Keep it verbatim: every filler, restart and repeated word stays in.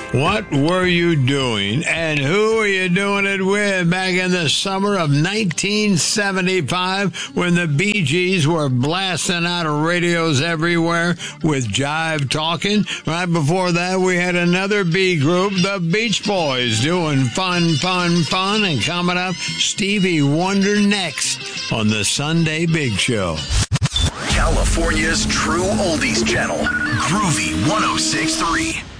What were you doing, and who were you doing it with back in the summer of nineteen seventy-five when the Bee Gees were blasting out radios everywhere with Jive Talking? Right before that, we had another Bee group, the Beach Boys, doing Fun, Fun, Fun, and coming up, Stevie Wonder next on the Sunday Big Show. California's true oldies channel, Groovy one oh six point three.